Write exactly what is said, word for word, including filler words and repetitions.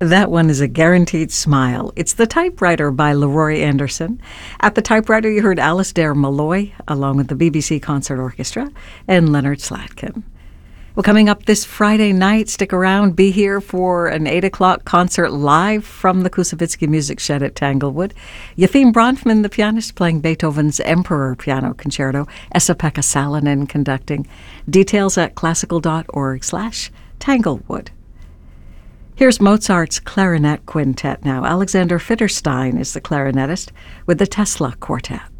That one is a guaranteed smile. It's The Typewriter by Leroy Anderson. At the typewriter, you heard Alasdair Malloy, along with the B B C Concert Orchestra, and Leonard Slatkin. Well, coming up this Friday night, stick around, be here for an eight o'clock concert live from the Kusavitsky Music Shed at Tanglewood. Yefim Bronfman, the pianist, playing Beethoven's Emperor Piano Concerto, Esa-Pekka Salonen conducting. Details at classical.org slash Tanglewood. Here's Mozart's Clarinet Quintet now. Alexander Fitterstein is the clarinetist with the Tesla Quartet.